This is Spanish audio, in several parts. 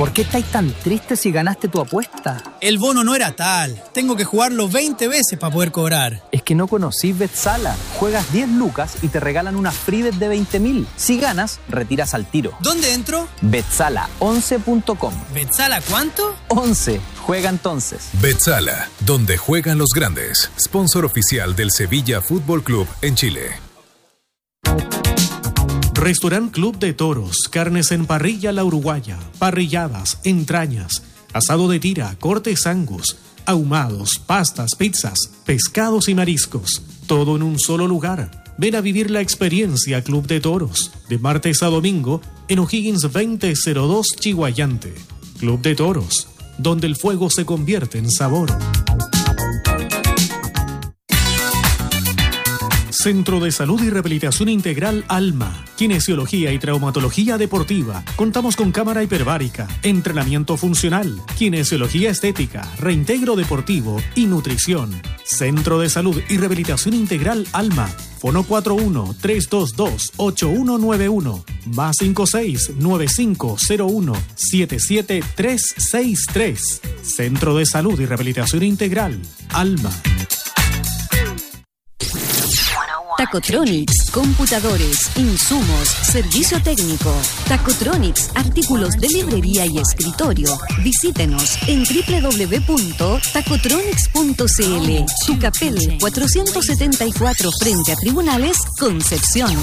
¿Por qué estáis tan tristes si ganaste tu apuesta? El bono no era tal. Tengo que jugarlo 20 veces para poder cobrar. Es que no conocís Betsala. Juegas 10 lucas y te regalan una free bet de 20.000. Si ganas, retiras al tiro. ¿Dónde entro? Betsala11.com. ¿Betsala cuánto? 11. Juega entonces. Betsala, donde juegan los grandes. Sponsor oficial del Sevilla Fútbol Club en Chile. Restaurant Club de Toros, carnes en parrilla La Uruguaya, parrilladas, entrañas, asado de tira, cortes angus, ahumados, pastas, pizzas, pescados y mariscos. Todo en un solo lugar. Ven a vivir la experiencia Club de Toros, de martes a domingo, en O'Higgins 2002 Chihuayante. Club de Toros, donde el fuego se convierte en sabor. Centro de Salud y Rehabilitación Integral Alma, Kinesiología y Traumatología Deportiva. Contamos con cámara hiperbárica, entrenamiento funcional, kinesiología estética, reintegro deportivo y nutrición. Centro de Salud y Rehabilitación Integral Alma. Fono 41-322-8191, más 56-9501-77363. Centro de Salud y Rehabilitación Integral Alma. Tacotronics, computadores, insumos, servicio técnico. Tacotronics, artículos de librería y escritorio. Visítenos en www.tacotronics.cl. Tucapel 474 frente a Tribunales, Concepción.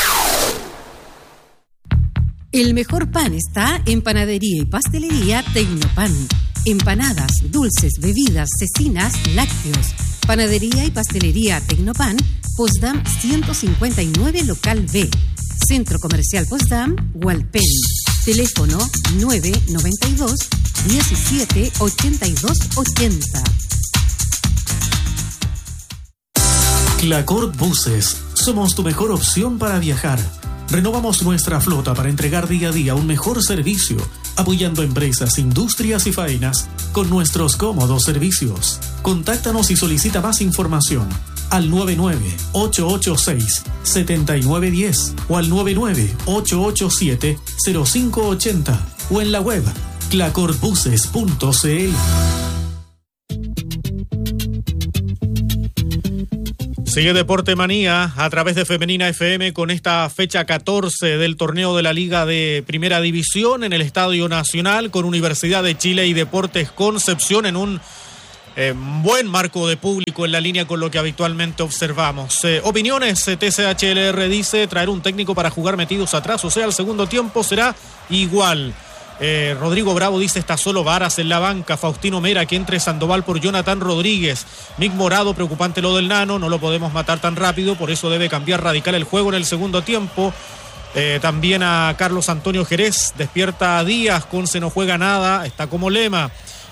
El mejor pan está en Panadería y Pastelería Tecnopan. Empanadas, dulces, bebidas, cecinas, lácteos. Panadería y Pastelería Tecnopan, Potsdam 159, local B. Centro Comercial Potsdam, Hualpén. Teléfono 992 17 82 80. Clacort Buses. Somos tu mejor opción para viajar. Renovamos nuestra flota para entregar día a día un mejor servicio, apoyando empresas, industrias y faenas con nuestros cómodos servicios. Contáctanos y solicita más información al 99-886-7910 o al 99-887-0580 o en la web clacortbuses.cl. Sigue Deporte Manía a través de Femenina FM con esta fecha 14 del torneo de la Liga de Primera División en el Estadio Nacional con Universidad de Chile y Deportes Concepción en un buen marco de público en la línea con lo que habitualmente observamos. Opiniones, TCHLR dice traer un técnico para jugar metidos atrás, o sea, el segundo tiempo será igual. Rodrigo Bravo dice está solo Varas en la banca. Faustino Mera que entre Sandoval por Jonathan Rodríguez. Mick Morado, preocupante lo del Nano, no lo podemos matar tan rápido, por eso debe cambiar radical el juego en el segundo tiempo. También a Carlos Antonio Jerez, despierta a Díaz, Conce no juega nada, está como lema.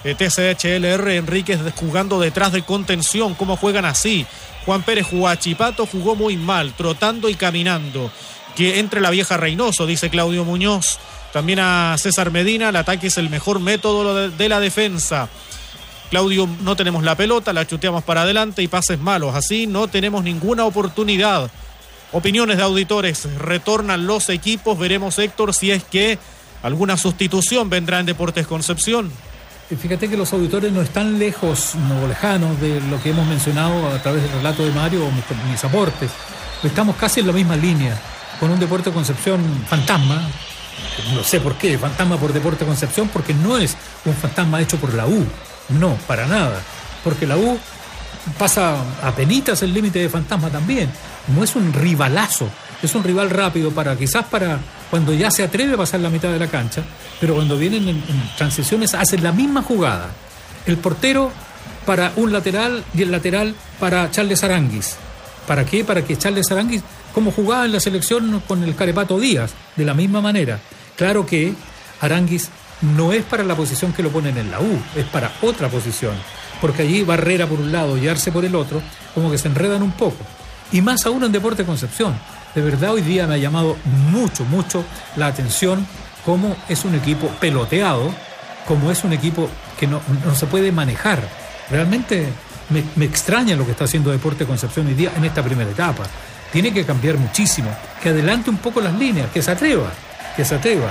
TCHLR Enríquez jugando detrás de contención, ¿cómo juegan así? Juan Pérez Huachipato jugó muy mal, trotando y caminando. Que entre la vieja Reynoso, dice Claudio Muñoz. También a César Medina, el ataque es el mejor método de la defensa. Claudio, no tenemos la pelota, la chuteamos para adelante y pases malos. Así no tenemos ninguna oportunidad. Opiniones de auditores, retornan los equipos. Veremos, Héctor, si es que alguna sustitución vendrá en Deportes Concepción. Fíjate que los auditores no están lejos, no lejanos de lo que hemos mencionado a través del relato de Mario o mis aportes. Estamos casi en la misma línea, con un Deportes Concepción fantasma. No sé por qué, fantasma por Deportes Concepción, porque no es un fantasma hecho por la U, no, para nada, porque la U pasa apenitas el límite de fantasma también, no es un rivalazo, es un rival rápido quizás para cuando ya se atreve a pasar la mitad de la cancha, pero cuando vienen en transiciones hacen la misma jugada, el portero para un lateral y el lateral para Charles Aranguis. ¿Para qué? Para que Charles Aranguis, como jugaba en la selección con el Carepato Díaz, de la misma manera. Claro que Aranguis no es para la posición que lo ponen en la U, es para otra posición, porque allí Barrera por un lado y Arce por el otro, como que se enredan un poco. Y más aún en Deportes Concepción. De verdad hoy día me ha llamado mucho la atención cómo es un equipo peloteado, cómo es un equipo que no se puede manejar. Realmente me extraña lo que está haciendo Deportes Concepción hoy día en esta primera etapa. Tiene que cambiar muchísimo, que adelante un poco las líneas, que se atreva,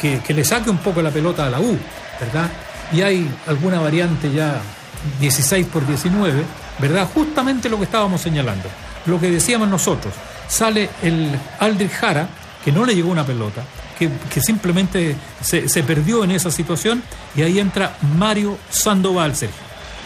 que le saque un poco la pelota a la U, ¿verdad? Y hay alguna variante ya 16 por 19, ¿verdad? Justamente lo que estábamos señalando, lo que decíamos nosotros. Sale el Aldrich Jara, que no le llegó una pelota, que simplemente se perdió en esa situación, y ahí entra Mario Sandoval, Sergio.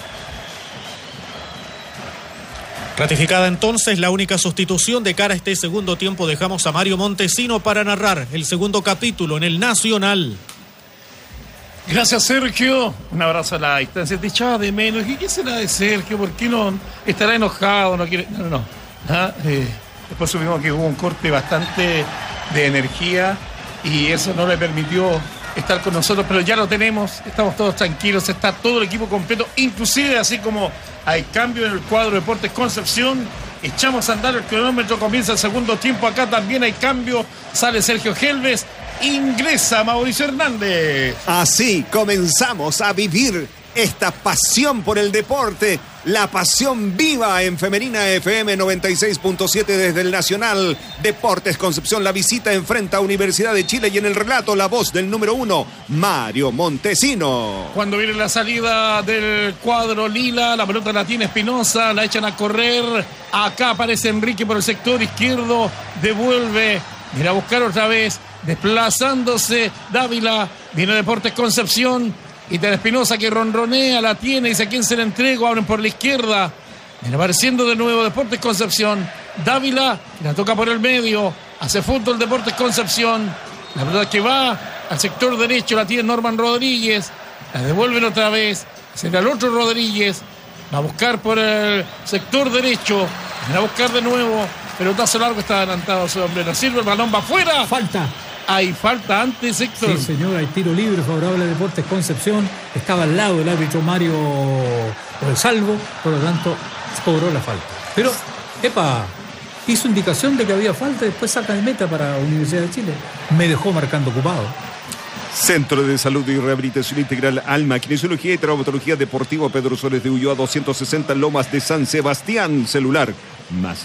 Ratificada entonces la única sustitución de cara a este segundo tiempo, dejamos a Mario Montesino para narrar el segundo capítulo en el Nacional. Gracias, Sergio. Un abrazo a la distancia. Te echaba de menos. ¿Qué será de Sergio? ¿Por qué no estará enojado? No quiere. No. Después supimos que hubo un corte bastante de energía y eso no le permitió estar con nosotros, pero ya lo tenemos, estamos todos tranquilos, está todo el equipo completo, inclusive así como hay cambio en el cuadro de Deportes Concepción, echamos a andar el cronómetro, comienza el segundo tiempo, acá también hay cambio, sale Sergio Gelves, ingresa Mauricio Hernández. Así comenzamos a vivir esta pasión por el deporte, la pasión viva en Femenina FM 96.7 desde el Nacional. Deportes Concepción, la visita enfrenta a Universidad de Chile y en el relato la voz del número 1, Mario Montesino. Cuando viene la salida del cuadro lila, la pelota la tiene Espinosa, la echan a correr, acá aparece Enrique por el sector izquierdo, devuelve, viene a buscar otra vez, desplazándose Dávila, viene Deportes Concepción. Y Tere Espinosa que ronronea, la tiene, dice a quién se la entrego, abren por la izquierda. Viene apareciendo de nuevo Deportes Concepción. Dávila, la toca por el medio, hace fútbol Deportes Concepción. La verdad que va al sector derecho, la tiene Norman Rodríguez. La devuelven otra vez, será el otro Rodríguez. Va a buscar por el sector derecho, va a buscar de nuevo. Pelotazo largo, está adelantado su hombre. No sirve, el balón va afuera. Falta. Hay falta antes, Héctor. Sí, señor, hay tiro libre favorable a Deportes Concepción. Estaba al lado del árbitro Mario Salvo, por lo tanto, cobró la falta. Pero, hizo indicación de que había falta y después saca de meta para Universidad de Chile. Me dejó marcando ocupado. Centro de Salud y Rehabilitación Integral Alma, Kinesiología y Traumatología Deportiva Pedro Soles de Ulloa 260 Lomas de San Sebastián. Celular más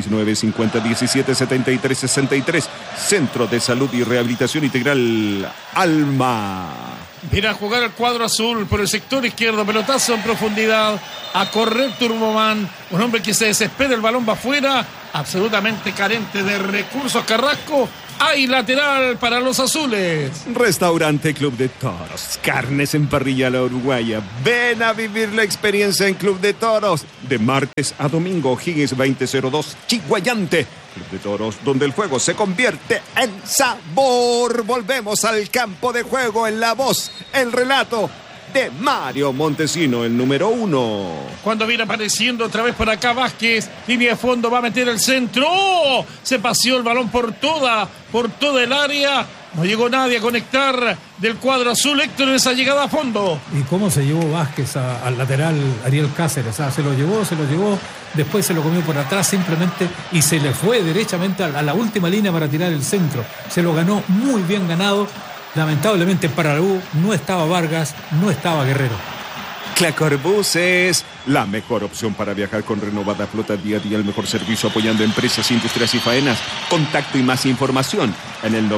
569-5017-7363. Centro de Salud y Rehabilitación Integral Alma. Viene a jugar el cuadro azul por el sector izquierdo, pelotazo en profundidad, a correr Turboman, un hombre que se desespera, el balón va afuera, absolutamente carente de recursos Carrasco. Hay lateral para los azules. Restaurante Club de Toros, carnes en parrilla a la uruguaya. Ven a vivir la experiencia en Club de Toros. De martes a domingo, Higgins 2002, Chiguayante. Club de Toros, donde el juego se convierte en sabor. Volvemos al campo de juego en la voz, el relato de Mario Montesino, el número 1. Cuando viene apareciendo otra vez por acá Vázquez, línea de fondo, va a meter el centro. ¡Oh! Se paseó el balón por toda el área. No llegó nadie a conectar del cuadro azul, Héctor, en esa llegada a fondo. ¿Y cómo se llevó Vázquez al lateral Ariel Cáceres? O sea, se lo llevó, después se lo comió por atrás simplemente y se le fue derechamente a la última línea para tirar el centro. Se lo ganó muy bien ganado. Lamentablemente para la U no estaba Vargas, no estaba Guerrero. Clacorbus es la mejor opción para viajar con renovada flota día a día, el mejor servicio apoyando empresas, industrias y faenas. Contacto y más información en el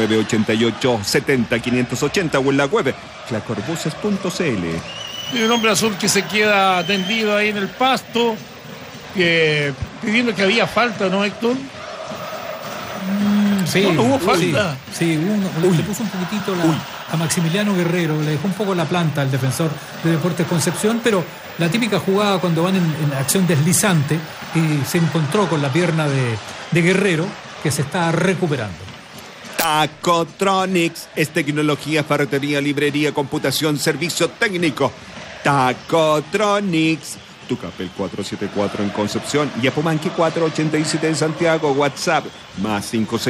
9988-70-580 o en la web clacorbuses.cl. Y un hombre azul que se queda tendido ahí en el pasto, pidiendo que había falta, ¿no, Héctor? Sí, no hubo falta. Sí, le puso un poquitito a Maximiliano Guerrero, le dejó un poco la planta al defensor de Deportes Concepción, pero la típica jugada cuando van en acción deslizante y se encontró con la pierna de Guerrero, que se está recuperando. Tacotronics es tecnología, ferretería, librería, computación, servicio técnico. Tacotronics. Tucapel 474 en Concepción y Apumanqui 487 en Santiago. WhatsApp más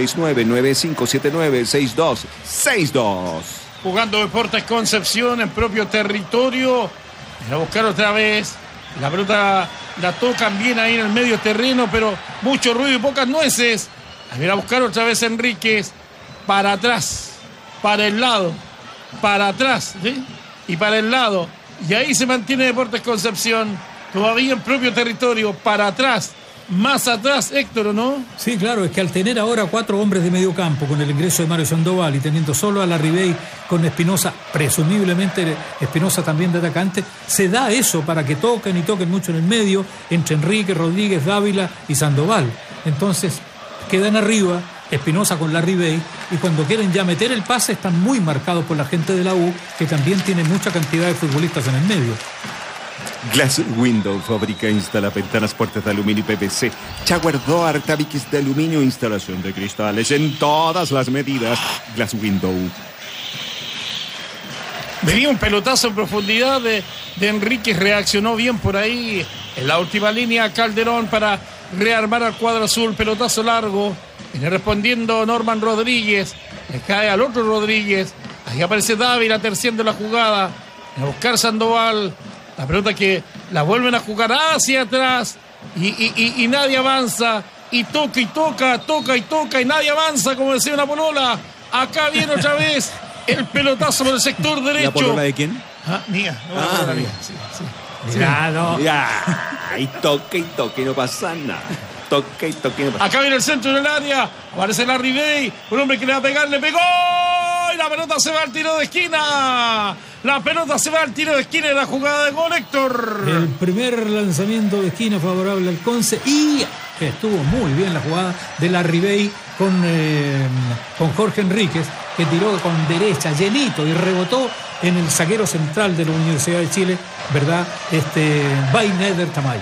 569-9579-6262. Jugando Deportes Concepción en propio territorio. Viene a buscar otra vez. La pelota la tocan bien ahí en el medio terreno, pero mucho ruido y pocas nueces. Viene a buscar otra vez Enríquez. Para atrás, para el lado, para atrás, ¿sí? Y para el lado. Y ahí se mantiene Deportes Concepción. Todavía en propio territorio, para atrás, más atrás, Héctor, ¿o no? Sí, claro, es que al tener ahora 4 hombres de medio campo con el ingreso de Mario Sandoval y teniendo solo a Larribey con Espinosa, presumiblemente Espinosa también de atacante, se da eso para que toquen y toquen mucho en el medio entre Enrique, Rodríguez, Dávila y Sandoval. Entonces quedan arriba Espinosa con Larribey y cuando quieren ya meter el pase están muy marcados por la gente de la U, que también tiene mucha cantidad de futbolistas en el medio. Glass Window fabrica e instala ventanas, puertas de aluminio y PVC. Jaguar Door, tabiques de aluminio, instalación de cristales en todas las medidas. Glass Window. Venía un pelotazo en profundidad de Enrique, reaccionó bien por ahí en la última línea Calderón para rearmar al cuadro azul, pelotazo largo, viene respondiendo Norman Rodríguez, le cae al otro Rodríguez, ahí aparece Dávila terciando la jugada, a buscar Sandoval, la pelota que la vuelven a jugar hacia atrás y nadie avanza, y toca y toca, toca y toca y nadie avanza, como decía una polola. Acá viene otra vez el pelotazo por el sector derecho. ¿La polola de quién? Mía, no, la polola mía. Sí. Ya, no. Ya, y toque y toque, no pasa nada. Toque y toque, no pasa nada. Acá viene el centro del área, aparece Larribey, un hombre que le va a pegar, le pegó, y la pelota se va al tiro de esquina. La pelota se va al tiro de esquina en la jugada de gol, Héctor. El primer lanzamiento de esquina favorable al Conce y estuvo muy bien la jugada de Larribey con Jorge Enríquez, que tiró con derecha, llenito, y rebotó en el zaguero central de la Universidad de Chile, ¿verdad? Baineder Tamayo.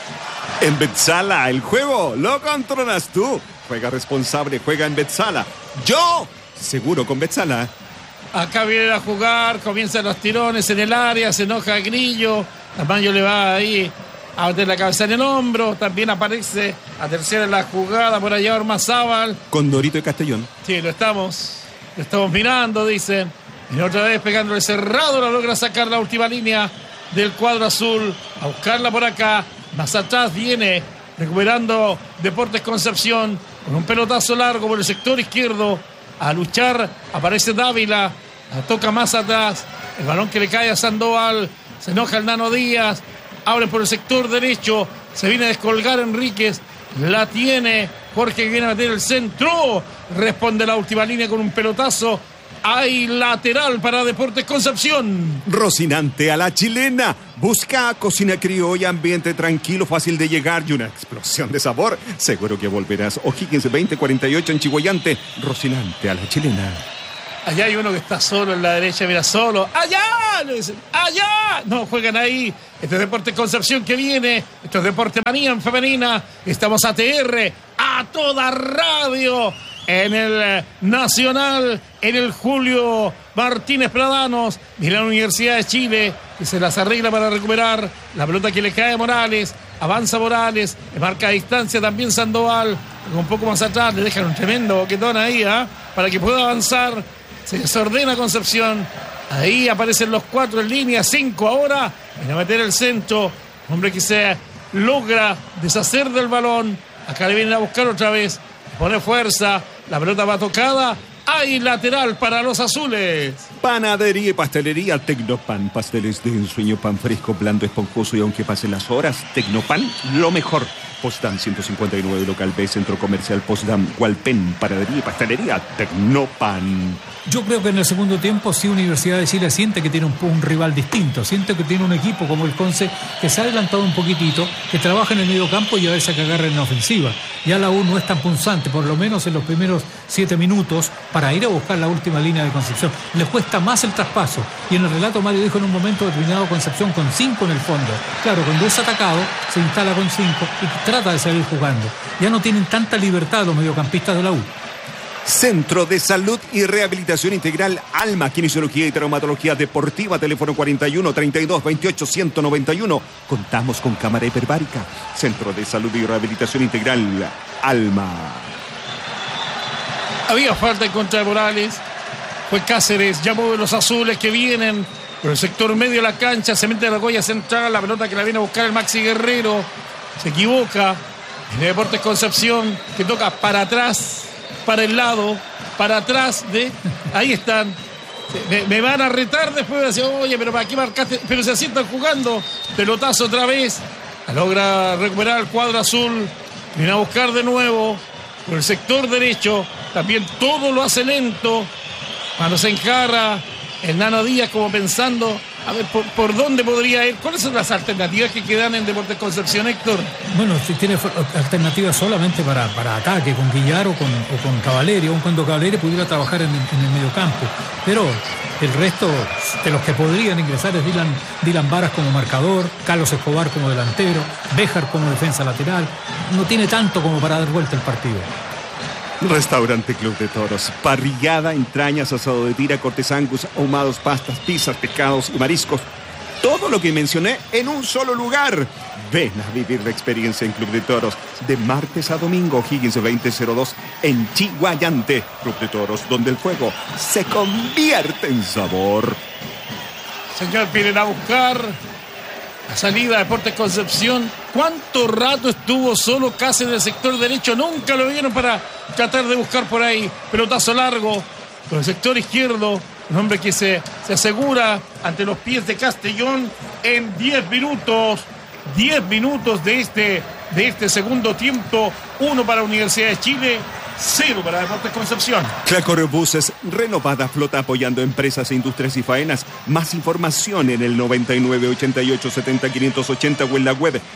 En Betzala, el juego lo controlas tú. Juega responsable, juega en Betzala. Yo, seguro con Betzala. Acá viene a jugar, comienzan los tirones en el área, se enoja Grillo, Tamayo le va ahí a meter la cabeza en el hombro, también aparece a tercera en la jugada por allá Ormazábal. Con Dorito de Castellón. Sí, lo estamos mirando, dicen. Y otra vez pegándole cerrado, la logra sacar la última línea del cuadro azul, a buscarla por acá. Más atrás viene recuperando Deportes Concepción con un pelotazo largo por el sector izquierdo. A luchar, aparece Dávila, la toca más atrás, el balón que le cae a Sandoval, se enoja el Nano Díaz, abre por el sector derecho, se viene a descolgar Enríquez, la tiene Jorge, que viene a meter el centro, responde la última línea con un pelotazo. Hay lateral para Deportes Concepción. Rocinante a la chilena. Busca cocina criolla, ambiente tranquilo, fácil de llegar y una explosión de sabor. Seguro que volverás. O'Higgins 2048 en Chihuayante. Rocinante a la chilena. Allá hay uno que está solo en la derecha, mira, solo. ¡Allá! Le dicen, ¡allá! No, juegan ahí. Este es Deportes Concepción que viene. Esto es Deporte Manía en femenina. Estamos a TR, a toda radio. En el Nacional, en el Julio Martínez Pradanos, de la Universidad de Chile, que se las arregla para recuperar la pelota que le cae a Morales. Avanza Morales, le marca a distancia también Sandoval, un poco más atrás, le dejan un tremendo boquetón ahí, para que pueda avanzar. Se desordena Concepción, ahí aparecen los 4 en línea, 5 ahora, viene a meter el centro, hombre que se logra deshacer del balón, acá le vienen a buscar otra vez, pone fuerza, la pelota va tocada, hay lateral para los azules. Panadería y pastelería Tecnopan, pasteles de ensueño, pan fresco, blando, esponjoso y aunque pasen las horas, Tecnopan, lo mejor. Postdam 159, local B, Centro Comercial Postdam, Hualpén, panadería y pastelería Tecnopan. Yo creo que en el segundo tiempo sí Universidad de Chile siente que tiene un rival distinto, siente que tiene un equipo como el Conce que se ha adelantado un poquitito, que trabaja en el medio campo y a veces que agarra en la ofensiva. Ya la U no es tan punzante, por lo menos en los primeros 7 minutos, para ir a buscar la última línea de Concepción. Les cuesta más el traspaso. Y en el relato Mario dijo en un momento determinado Concepción con 5 en el fondo. Claro, cuando es atacado se instala con 5 y trata de seguir jugando. Ya no tienen tanta libertad los mediocampistas de la U. Centro de Salud y Rehabilitación Integral Alma, Kinesiología y Traumatología Deportiva, teléfono 41 32 28 191. Contamos con cámara hiperbárica. Centro de Salud y Rehabilitación Integral Alma. Había falta en contra de Morales. Fue Cáceres, llamó de los azules que vienen por el sector medio de la cancha. Se mete en la goya central, la pelota que la viene a buscar el Maxi Guerrero. Se equivoca. En el Deportes Concepción, que toca para atrás, para el lado, para atrás de... Ahí están. Me van a retar después de decir, oye, pero ¿para qué marcaste? Pero se así están jugando. Pelotazo otra vez. Logra recuperar el cuadro azul. Viene a buscar de nuevo por el sector derecho. También todo lo hace lento. Cuando se encara el Nano Díaz como pensando, a ver, ¿por dónde podría ir? ¿Cuáles son las alternativas que quedan en Deportes Concepción, Héctor? Bueno, si tiene alternativas solamente para ataque, con Guillar o con Cavalieri, aun cuando Cavalieri pudiera trabajar en el mediocampo. Pero el resto de los que podrían ingresar es Dylan Varas como marcador, Carlos Escobar como delantero, Béjar como defensa lateral. No tiene tanto como para dar vuelta el partido. Restaurante Club de Toros. Parrillada, entrañas, asado de tira, cortes angus, ahumados, pastas, pizzas, pescados y mariscos. Todo lo que mencioné en un solo lugar. Ven a vivir la experiencia en Club de Toros. De martes a domingo, Higgins 2002 en Chiguayante. Club de Toros, donde el juego se convierte en sabor. Señor, vienen a buscar la salida de Deportes Concepción. ¿Cuánto rato estuvo solo casi en el sector derecho? Nunca lo vieron para tratar de buscar por ahí. Pelotazo largo con el sector izquierdo. Un hombre que se asegura ante los pies de Castellón en 10 minutos. 10 minutos de este segundo tiempo. 1 para Universidad de Chile, 0 para Deportes Concepción. Clacorbuses, renovada flota apoyando empresas, industrias y faenas. Más información en el 99 88 70 580 o en la web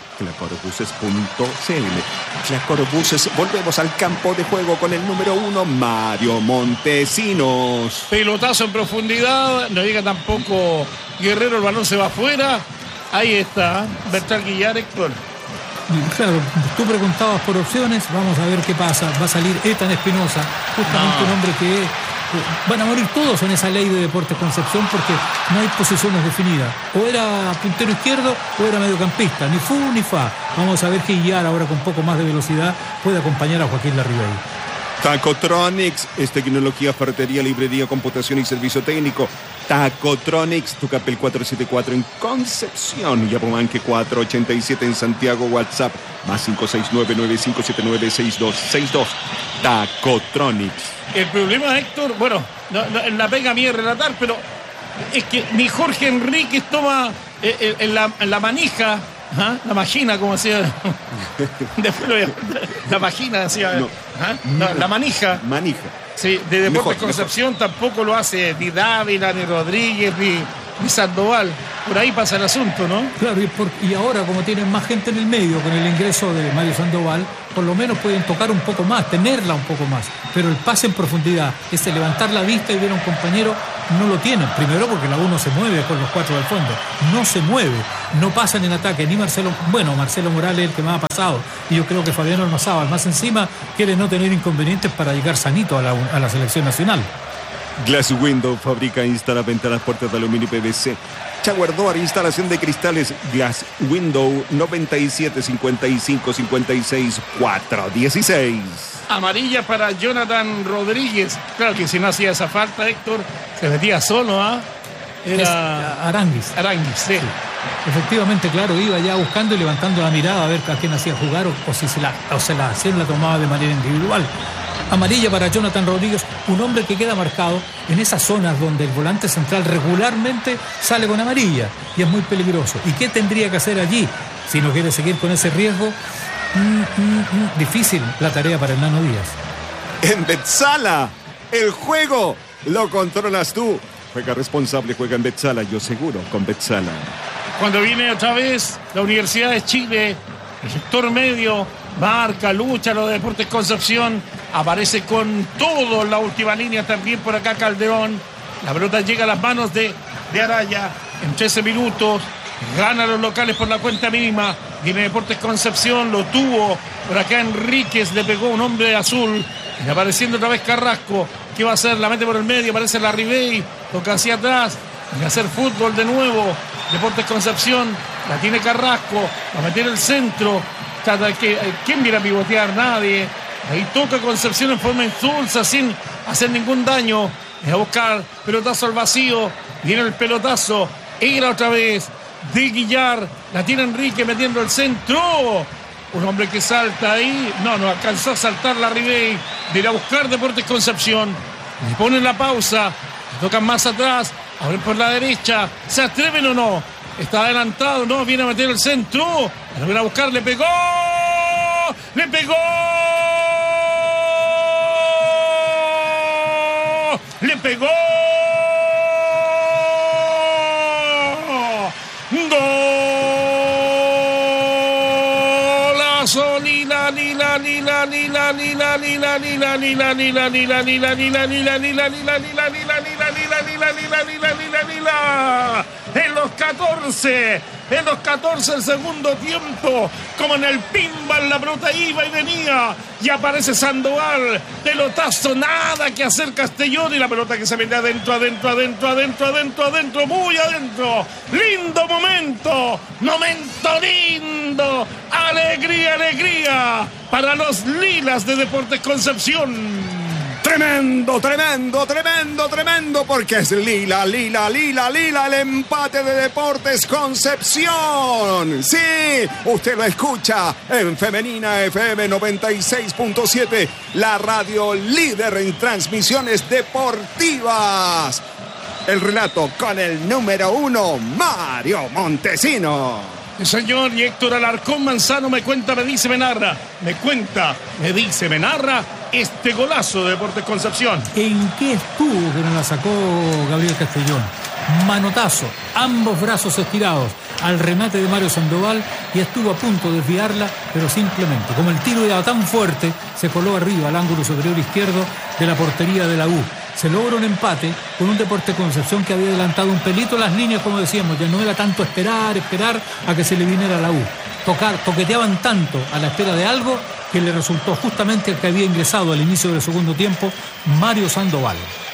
clacorbuses.cl. Clacorbuses, volvemos al campo de juego con el número 1, Mario Montesinos. Pelotazo en profundidad, no llega tampoco Guerrero, el balón se va afuera. Ahí está, Bertrand Guillar, Héctor. Claro, tú preguntabas por opciones, vamos a ver qué pasa. Va a salir Ethan Espinosa, justamente un hombre que van a morir todos en esa ley de Deportes Concepción porque no hay posiciones definidas. O era puntero izquierdo o era mediocampista, ni fu ni fa. Vamos a ver que Guillar ahora con poco más de velocidad puede acompañar a Joaquín Larribey. Tacotronics es tecnología, ferretería, librería, computación y servicio técnico. Tacotronics, Tucapel 474 en Concepción y Apomanque 487 en Santiago. WhatsApp más 569-9579-6262. Tacotronics. El problema, Héctor, bueno, no, la pega mía relatar, pero es que ni Jorge Enríquez toma en la manija. ¿Ah? La magina, como decía. Después la magina decía. No, la manija. Manija. Sí, de Deportes Concepción mejor. Tampoco lo hace ni Dávila, ni Rodríguez, ni Sandoval. Por ahí pasa el asunto, ¿no? Claro, y ahora como tienen más gente en el medio con el ingreso de Mario Sandoval, por lo menos pueden tocar un poco más, tenerla un poco más. Pero el pase en profundidad, ese levantar la vista y ver a un compañero, no lo tienen. Primero porque la uno se mueve con los 4 del fondo. No se mueve, no pasan en ataque. Ni Marcelo Morales es el que más ha pasado. Y yo creo que Fabián Ormazábal, más encima, quiere no tener inconvenientes para llegar sanito a la selección nacional. Glass Window fabrica e instala ventanas, puertas de aluminio y PVC. Jaguar Door, instalación de cristales. Glass Window 97 55 56 416. Amarilla para Jonathan Rodríguez. Claro que si no hacía esa falta, Héctor, se metía solo, ¿ah? Era Aranguis, sí. Efectivamente, claro, iba ya buscando y levantando la mirada a ver a quién hacía jugar o si la tomaba de manera individual. Amarilla para Jonathan Rodríguez, un hombre que queda marcado en esas zonas donde el volante central regularmente sale con amarilla y es muy peligroso. ¿Y qué tendría que hacer allí si no quiere seguir con ese riesgo? Difícil la tarea para el Nano Díaz. En Betzala, el juego lo controlas tú. Juega responsable, juega en Betzala, yo seguro con Betzala. Cuando viene otra vez la Universidad de Chile, el sector medio, marca, lucha, los Deportes Concepción, aparece con todo en la última línea también por acá Calderón. La pelota llega a las manos de Araya en 13 minutos. Gana los locales por la cuenta mínima. Viene Deportes Concepción, lo tuvo por acá Enríquez, le pegó un hombre azul. Y apareciendo otra vez Carrasco. ¿Qué va a hacer? La mete por el medio, aparece Larribey, toca hacia atrás. Viene a hacer fútbol de nuevo. Deportes Concepción, la tiene Carrasco, va a meter el centro. ¿Quién viene a pivotear? Nadie. Ahí toca Concepción en forma insulsa, sin hacer ningún daño. Es a buscar pelotazo al vacío. Viene el pelotazo. Era otra vez de Guillar. La tiene Enrique metiendo el centro. Un hombre que salta ahí. No alcanzó a saltar Larribey. Viene a buscar Deportes Concepción. Le ponen la pausa. Le tocan más atrás. Abren por la derecha. ¿Se atreven o no? Está adelantado. No, viene a meter el centro. Lo viene a buscar. Le pegó. le pegó. Le pegó. Golazo. Lila. En los 14 el segundo tiempo, como en el pinball, la pelota iba y venía, y aparece Sandoval, pelotazo, nada que hacer Castellón, y la pelota que se mete adentro, muy adentro. Lindo momento lindo, alegría para los lilas de Deportes Concepción. Tremendo, porque es Lila, el empate de Deportes Concepción. Sí, usted lo escucha en Femenina FM 96.7, la radio líder en transmisiones deportivas. El relato con el número 1, Mario Montesino. Señor, y Héctor Alarcón Manzano me cuenta, me dice, me narra este golazo de Deportes Concepción. ¿En qué estuvo que no la sacó Gabriel Castellón? Manotazo, ambos brazos estirados al remate de Mario Sandoval, y estuvo a punto de desviarla, pero simplemente, como el tiro era tan fuerte, se coló arriba al ángulo superior izquierdo de la portería de la U. Se logra un empate con un Deportes Concepción que había adelantado un pelito las líneas, como decíamos. Ya no era tanto esperar a que se le viniera a la U. Toqueteaban tanto a la espera de algo que le resultó justamente el que había ingresado al inicio del segundo tiempo, Mario Sandoval.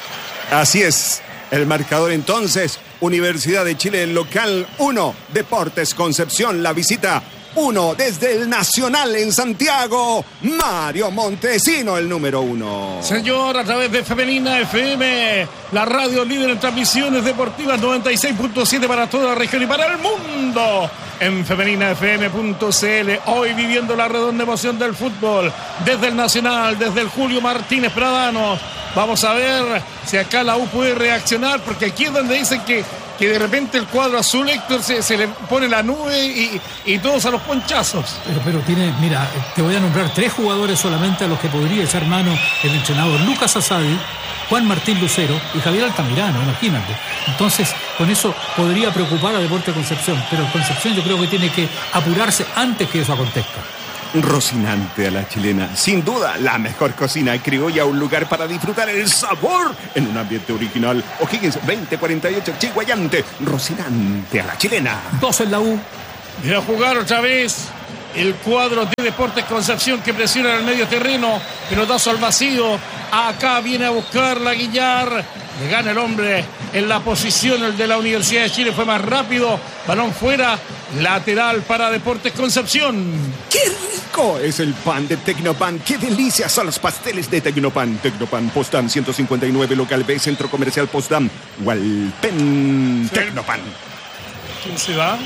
Así es, el marcador entonces, Universidad de Chile, el local 1, Deportes Concepción, la visita 1 desde el Nacional en Santiago, Mario Montesino, el número 1. Señor, a través de Femenina FM, la radio líder en transmisiones deportivas, 96.7 para toda la región y para el mundo, en femeninafm.cl. Hoy viviendo la redonda emoción del fútbol, desde el Nacional, desde el Julio Martínez Pradanos. Vamos a ver si acá la U puede reaccionar, porque aquí es donde dicen que de repente el cuadro azul, Héctor, se le pone la nube y todos a los ponchazos. Pero tiene, mira, te voy a nombrar 3 jugadores solamente a los que podría echar mano el entrenador: Lucas Asadi, Juan Martín Lucero y Javier Altamirano, imagínate. Entonces, con eso podría preocupar a Deportes Concepción, pero Concepción yo creo que tiene que apurarse antes que eso acontezca. Rocinante a la chilena, sin duda la mejor cocina criolla, un lugar para disfrutar el sabor en un ambiente original. O'Higgins 2048, Chiguayante. Rocinante a la chilena. 2 en la U. Viene a jugar otra vez el cuadro de Deportes Concepción, que presiona en el medio terreno, pelotazo al vacío. Acá viene a buscar la Guillar. Le gana el hombre en la posición, el de la Universidad de Chile fue más rápido. Balón fuera, lateral para Deportes Concepción. ¡Qué rico es el pan de Tecnopan! ¡Qué delicia son los pasteles de Tecnopan! Tecnopan, Potsdam 159, local B, Centro Comercial Potsdam, Hualpén. Tecnopan. ¿Quién se va?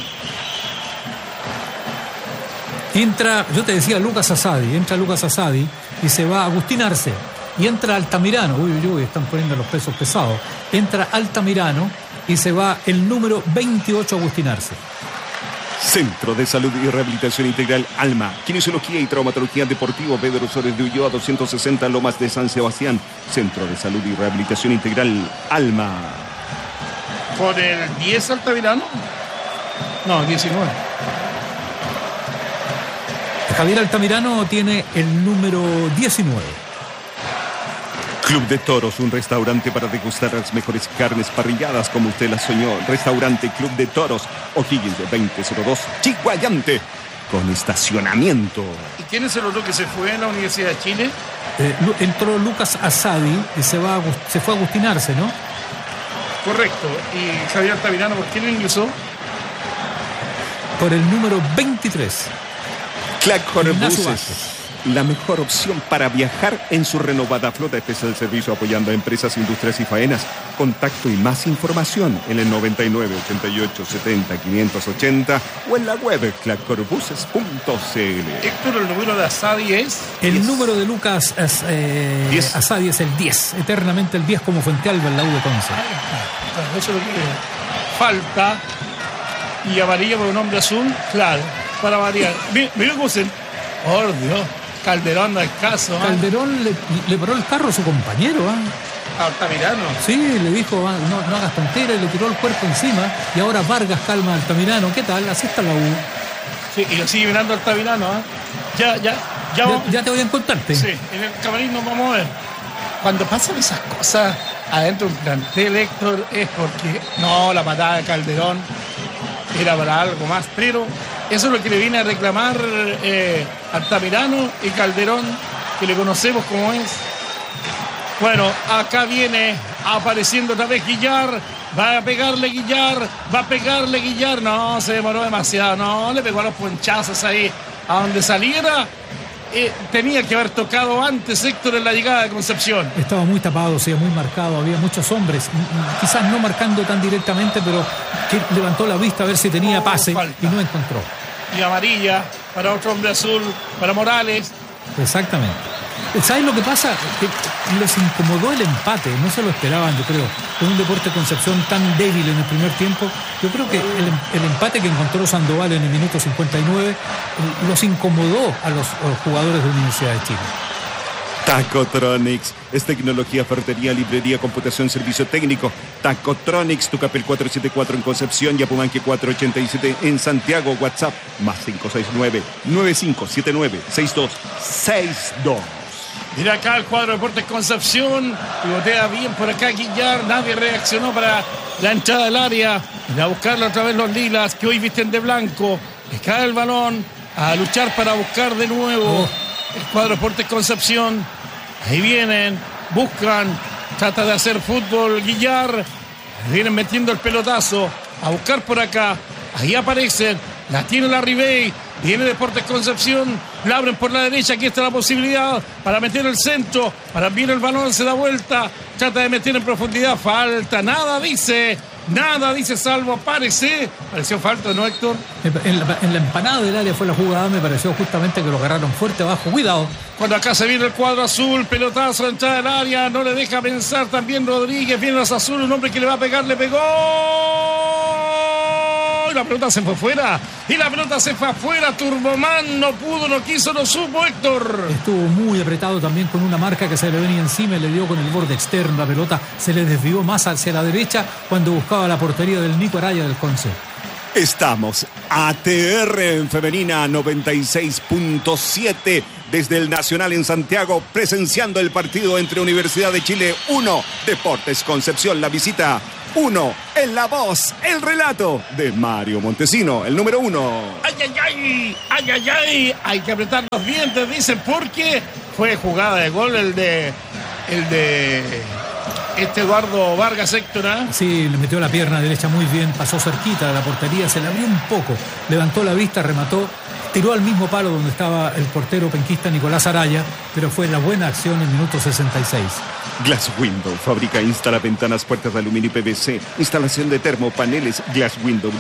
Entra, yo te decía, Lucas Asadi. Entra Lucas Asadi y se va Agustín Arce. Y entra Altamirano. Uy, están poniendo los pesos pesados. Entra Altamirano y se va el número 28, Agustín Arce. Centro de Salud y Rehabilitación Integral Alma. Kinesiología y Traumatología Deportivo Pedro Sores de Ulloa 260, Lomas de San Sebastián. Centro de Salud y Rehabilitación Integral Alma. ¿Con el 10 Altamirano? No, 19. Javier Altamirano tiene el número 19. Club de Toros, un restaurante para degustar las mejores carnes parrilladas como usted las soñó. Restaurante Club de Toros, O'Higgins 2002, Chiguayante, con estacionamiento. ¿Y quién es el otro que se fue en la Universidad de Chile? Entró Lucas Asadi y se fue a Agustín Arce, ¿no? Correcto. ¿Y Javier Altamirano por quién ingresó? Por el número 23. Clacor Buses, la mejor opción para viajar en su renovada flota. Especial servicio apoyando a empresas, industrias y faenas. Contacto y más información en el 99 88 70 580 o en la web clacorbuses.cl. Héctor, el número de Asadi es... El 10. Número de Lucas Asadi es el 10. Eternamente el 10, como Fuentealba en la U de Conce. Eso es lo que falta. Y amarilla por un hombre azul, claro, para variar. Mira cómo se... ¡Oh, Dios! Calderón no es caso. Calderón le paró el carro a su compañero. Altamirano. Sí, le dijo, no hagas tontera, y le tiró el cuerpo encima. Y ahora Vargas calma a Altamirano. ¿Qué tal? Así está la U. Sí, y lo sigue mirando Altamirano. Ya te voy a encontrarte. Sí, en el camarín nos vamos a ver. Cuando pasan esas cosas adentro de un plantel, Héctor, es porque la patada de Calderón era para algo más, pero eso es lo que le viene a reclamar Altamirano y Calderón, que le conocemos como es. Bueno, acá viene apareciendo otra vez Guillar. Va a pegarle Guillar. No, se demoró demasiado. No, le pegó a los ponchazos ahí a donde saliera. Tenía que haber tocado antes, Héctor, en la llegada de Concepción. Estaba muy tapado, sí, muy marcado. Había muchos hombres, quizás no marcando tan directamente, pero que levantó la vista a ver si tenía pase y no encontró. Y amarilla para otro hombre azul, para Morales. Exactamente. ¿Sabes lo que pasa? Que les incomodó el empate, no se lo esperaban, yo creo. Con un Deportes Concepción tan débil en el primer tiempo, yo creo que el empate que encontró Sandoval en el minuto 59 los incomodó a los jugadores de Universidad de Chile. Tacotronics es tecnología, ferretería, librería, computación, servicio técnico. Tacotronics, Tucapel 474 en Concepción y Apumanque 487 en Santiago. WhatsApp +5569-9579-6262. Mira acá el cuadro de Deportes Concepción. Pivotea bien por acá Guillar. Nadie reaccionó para la entrada del área. Y a buscarlo otra vez los lilas, que hoy visten de blanco. Les cae el balón. A luchar para buscar de nuevo el cuadro de Deportes Concepción. Ahí vienen, buscan, trata de hacer fútbol Guillar. Vienen metiendo el pelotazo. A buscar por acá. Ahí aparecen. La tiene la Ribey. Viene Deportes Concepción, la abren por la derecha, aquí está la posibilidad para meter el centro, para enviar el balón, se da vuelta, trata de meter en profundidad, falta, nada dice Salvo, pareció falta, ¿no, Héctor? En la empanada del área fue la jugada, me pareció justamente que lo agarraron fuerte abajo, cuidado. Cuando acá se viene el cuadro azul, pelotazo, entrada del área, no le deja pensar también Rodríguez, viene los azules, un hombre que le va a pegar, le pegó. La pelota se fue fuera. Turboman no pudo, no quiso, no supo, Héctor. Estuvo muy apretado también con una marca que se le venía encima y le dio con el borde externo. La pelota se le desvió más hacia la derecha cuando buscaba la portería del Nico Araya del Conce. Estamos ATR en femenina 96.7 desde el Nacional en Santiago, presenciando el partido entre Universidad de Chile 1, Deportes Concepción. La visita 1, en la voz, el relato de Mario Montesino, el número 1. ¡Ay! Hay que apretar los dientes, dicen, porque fue jugada de gol el de Eduardo Vargas, Héctor. Sí, le metió la pierna derecha muy bien, pasó cerquita de la portería, se le abrió un poco, levantó la vista, remató, tiró al mismo palo donde estaba el portero penquista Nicolás Araya, pero fue la buena acción en el minuto 66. Glass Window fabrica e instala ventanas, puertas de aluminio y PVC, instalación de termopaneles. Glass Window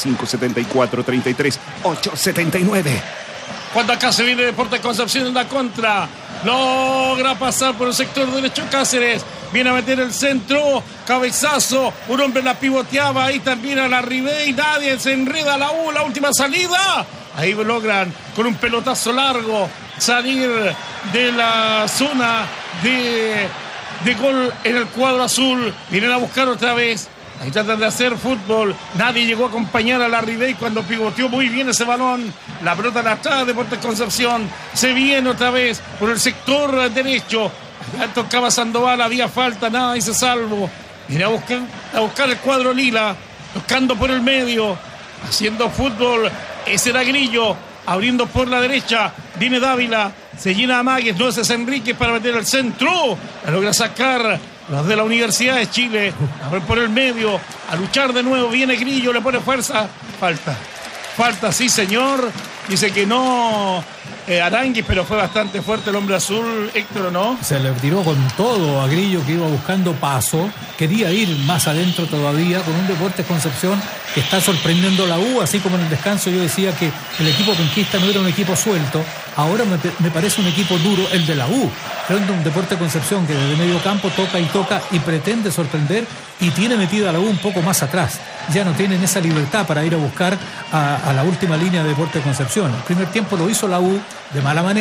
95-74-33-879. Cuando acá se viene Deportes Concepción en la contra, logra pasar por el sector derecho Cáceres, viene a meter el centro, cabezazo, un hombre la pivoteaba, ahí también a la Ribey, nadie, se enreda la última salida, ahí logran con un pelotazo largo salir de la zona de gol en el cuadro azul, vienen a buscar otra vez. Ahí tratan de hacer fútbol. Nadie llegó a acompañar a la Ribey cuando pivoteó muy bien ese balón. La pelota la atrás de Deportes Concepción. Se viene otra vez por el sector derecho. Ya tocaba Sandoval, había falta, nada, dice Salvo. Viene a buscar el cuadro lila. Tocando por el medio. Haciendo fútbol. Ese era Grillo. Abriendo por la derecha. Viene Dávila. Se llena a Magues. No, ese es Enrique para meter el centro. La logra sacar los de la Universidad de Chile. A ver por el medio. A luchar de nuevo. Viene Grillo. Le pone fuerza. Falta, sí, señor. Dice que no Aranguis, pero fue bastante fuerte el hombre azul, Héctor, ¿o no? Se le tiró con todo a Grillo, que iba buscando paso. Quería ir más adentro todavía con un Deportes Concepción que está sorprendiendo a la U. Así como en el descanso yo decía que el equipo penquista no era un equipo suelto. Ahora me parece un equipo duro el de la U. Frente a un Deportes Concepción que desde medio campo toca y pretende sorprender, y tiene metida a la U un poco más atrás. Ya no tienen esa libertad para ir a buscar a la última línea de Deportes Concepción. El primer tiempo lo hizo la U de mala manera,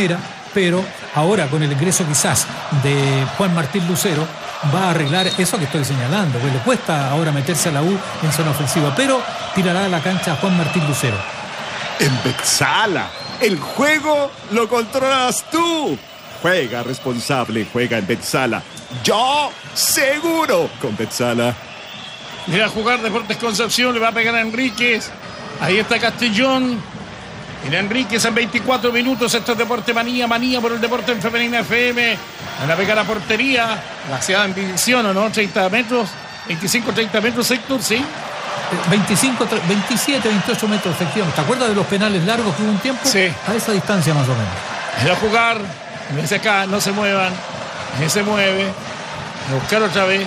pero ahora con el ingreso quizás de Juan Martín Lucero va a arreglar eso que estoy señalando, que le cuesta ahora meterse a la U en zona ofensiva, pero tirará a la cancha a Juan Martín Lucero. En Betzala, el juego lo controlas tú. Juega responsable, juega en Betzala. Yo seguro con Betzala. Mira a jugar Deportes Concepción, le va a pegar a Enríquez. Ahí está Castellón. Mira Enríquez en 24 minutos. Esto es Deporte Manía por el Deporte en Femenina FM. Van a pegar a portería. La ciudad en división, ¿o no? 30 metros, 25, 30 metros, Héctor, ¿sí? 25, 27, 28 metros, efectivamente. ¿Te acuerdas de los penales largos que hubo un tiempo? Sí. A esa distancia más o menos. Mira a jugar. Desde acá, no se muevan. Se mueve. A buscar otra vez.